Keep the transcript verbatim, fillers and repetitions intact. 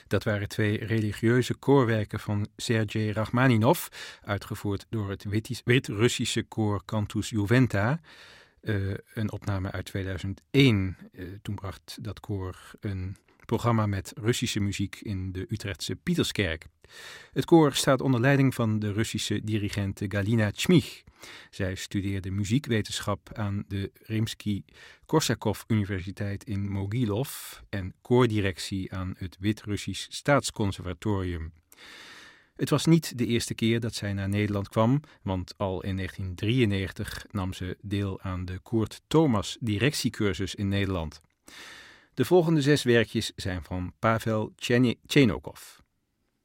Dat waren twee religieuze koorwerken van Sergei Rachmaninov, uitgevoerd door het Wit-Russische koor Cantus Juventa. Uh, een opname uit tweeduizend één. Uh, toen bracht dat koor een programma met Russische muziek in de Utrechtse Pieterskerk. Het koor staat onder leiding van de Russische dirigente Galina Chmich. Zij studeerde muziekwetenschap aan de Rimsky-Korsakov Universiteit in Mogilov en koordirectie aan het Wit-Russisch Staatsconservatorium. Het was niet de eerste keer dat zij naar Nederland kwam, want al in negentien drieënnegentig nam ze deel aan de Koert Thomas directiecursus in Nederland. De volgende zes werkjes zijn van Pavel Tchernokov.